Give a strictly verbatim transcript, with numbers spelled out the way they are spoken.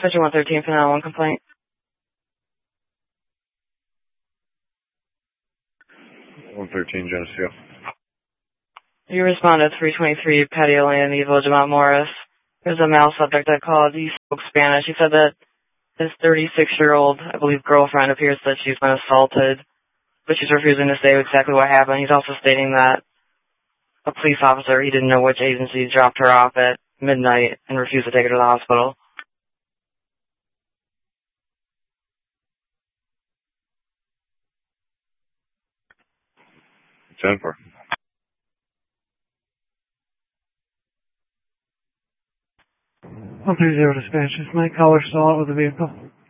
Section one thirteen for nine one one complaint. one thirteen, Geneseo. You responded to three twenty-three Patio Lane in the Village of Mount Morris. There's a male subject that called. He spoke Spanish. He said that his thirty-six-year-old, I believe, girlfriend appears that she's been assaulted, but she's refusing to say exactly what happened. He's also stating that a police officer, he didn't know which agency, dropped her off at midnight and refused to take her to the hospital. ten four. one three zero to Spanish. Is my caller still out with the vehicle?